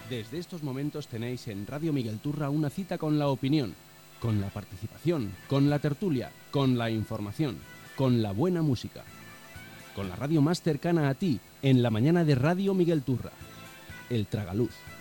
Desde estos momentos tenéis en Radio Miguel Turra una cita con la opinión, con la participación, con la tertulia, con la información, con la buena música, con la radio más cercana a ti, en la mañana de Radio Miguel Turra, El Tragaluz.